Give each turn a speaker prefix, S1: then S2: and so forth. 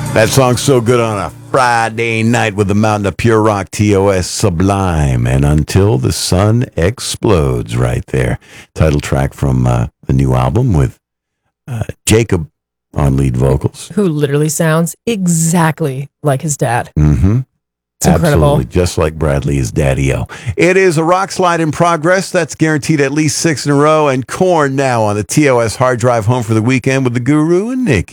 S1: That song's so good on a Friday night with the Mountain of Pure Rock, TOS Sublime, and Until the Sun Explodes right there. Title track from the new album with Jacob on lead vocals.
S2: Who literally sounds exactly like his dad.
S1: Mm-hmm.
S2: It's incredible.
S1: Absolutely, just like Bradley is Daddy-O. It is a rock slide in progress. That's guaranteed at least 6 in a row. And Korn now on the TOS hard drive home for the weekend with the Guru and Nikki.